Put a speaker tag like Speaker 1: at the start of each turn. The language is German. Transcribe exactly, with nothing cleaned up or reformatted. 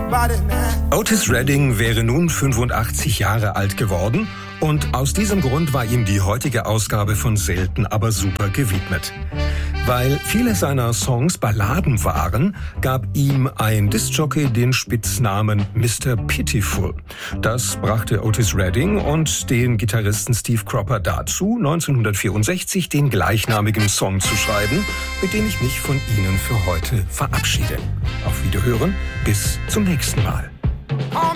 Speaker 1: Otis Redding wäre nun fünfundachtzig Jahre alt geworden und aus diesem Grund war ihm die heutige Ausgabe von Selten aber super gewidmet. Weil viele seiner Songs Balladen waren, gab ihm ein Diskjockey den Spitznamen Mister Pitiful. Das brachte Otis Redding und den Gitarristen Steve Cropper dazu, neunzehnhundertvierundsechzig den gleichnamigen Song zu schreiben, mit dem ich mich von Ihnen für heute verabschiede. Auf Wiederhören, bis zum nächsten Mal.